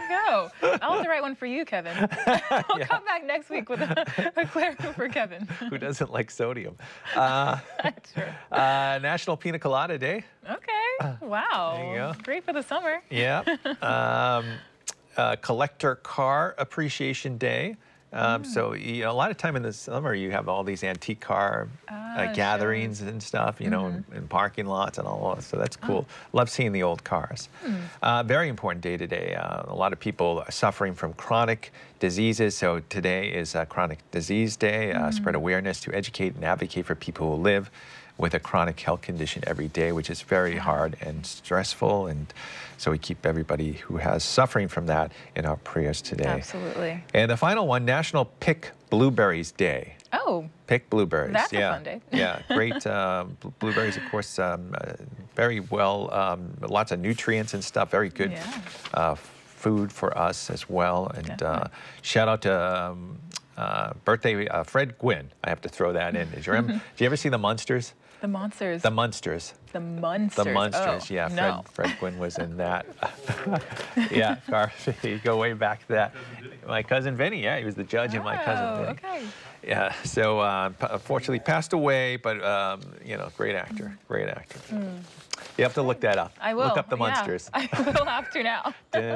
go. I'll have to write one for you, Kevin. I'll come back next week with a clear for Kevin. Who doesn't like sodium? True. National Pina Colada Day. Okay. Wow. There you go. Great for the summer. Yeah. Collector Car Appreciation Day. So, a lot of time in the summer, you have all these antique car gatherings and stuff, in parking lots and all that. So that's cool. Love seeing the old cars. Very important day today. A lot of people are suffering from chronic diseases. So today is Chronic Disease Day. Spread awareness to educate and advocate for people who live with a chronic health condition every day, which is very hard and stressful. And so we keep everybody who has suffering from that in our prayers today. Absolutely. And the final one, National Pick Blueberries Day. Oh. Pick blueberries. That's a fun day. Yeah, great. Blueberries, of course, very well, lots of nutrients and stuff, very good food for us as well. And shout out to birthday, Fred Gwynn. I have to throw that in. Did you ever see The Munsters? The Monsters. The Munsters. The Munsters. The Munsters, oh, yeah. No. Fred Gwynn was in that. Yeah, Garth, you go way back to that. My cousin Vinny, he was the judge in My Cousin Vinny. Okay. Yeah, so unfortunately passed away, but, great actor, great actor. You have to look that up. I will. Look up The Munsters. I will have to now.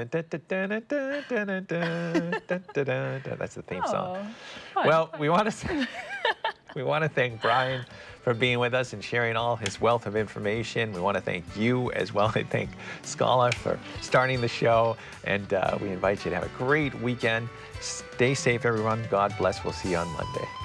That's the theme song. Fun, Well, fun. we want to thank Brian for being with us and sharing all his wealth of information. We want to thank you as well. I thank Scala for starting the show. And we invite you to have a great weekend. Stay safe, everyone. God bless. We'll see you on Monday.